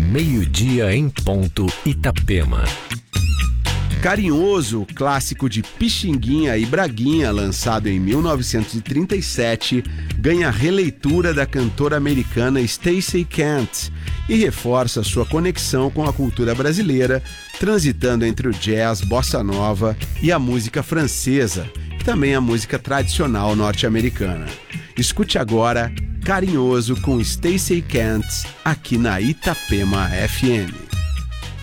meio-dia em ponto, Itapema. Carinhoso, clássico de Pixinguinha e Braguinha, lançado em 1937, ganha releitura da cantora americana Stacey Kent e reforça sua conexão com a cultura brasileira, transitando entre o jazz, bossa nova e a música francesa, e também a música tradicional norte-americana. Escute agora Carinhoso com Stacey Kent aqui na Itapema FM.